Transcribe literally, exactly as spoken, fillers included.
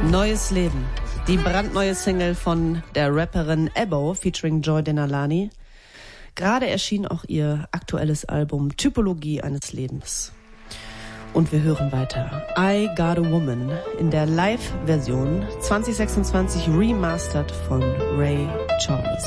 Neues Leben. Die brandneue Single von der Rapperin Ebbo featuring Joy Denalani. Gerade erschien auch ihr aktuelles Album Typologie eines Lebens. Und wir hören weiter. I Got a Woman in der Live-Version zwanzig sechsundzwanzig remastered von Ray Charles.